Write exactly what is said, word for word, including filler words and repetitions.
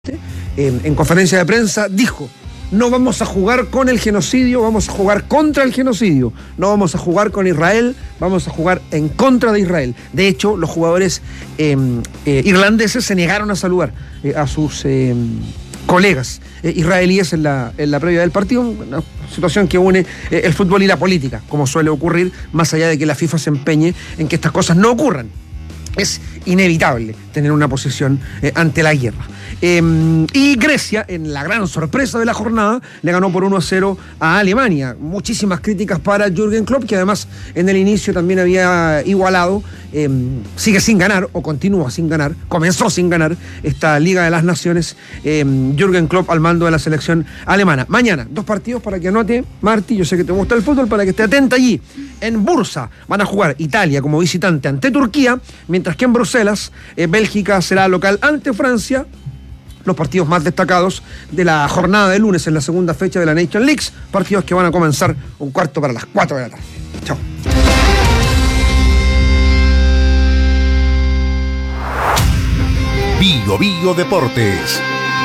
En, en conferencia de prensa dijo: no vamos a jugar con el genocidio, vamos a jugar contra el genocidio. No vamos a jugar con Israel, vamos a jugar en contra de Israel. De hecho, los jugadores eh, eh, irlandeses se negaron a saludar eh, a sus eh, colegas eh, israelíes en la, en la previa del partido. Una situación que une eh, el fútbol y la política, como suele ocurrir, más allá de que la FIFA se empeñe en que estas cosas no ocurran. Es inevitable tener una posición eh, ante la guerra. Eh, y Grecia, en la gran sorpresa de la jornada, le ganó por uno a cero a Alemania. Muchísimas críticas para Jürgen Klopp, que además en el inicio también había igualado, eh, sigue sin ganar, o continúa sin ganar, comenzó sin ganar esta Liga de las Naciones, eh, Jürgen Klopp al mando de la selección alemana. Mañana, dos partidos para que anote, Marti, yo sé que te gusta el fútbol, para que esté atenta allí. En Bursa van a jugar Italia como visitante ante Turquía, mientras que en Bruselas, eh, Bélgica será local ante Francia. Los partidos más destacados de la jornada de lunes en la segunda fecha de la Nations League, partidos que van a comenzar un cuarto para las cuatro de la tarde. Chao. Bio Bio Deportes.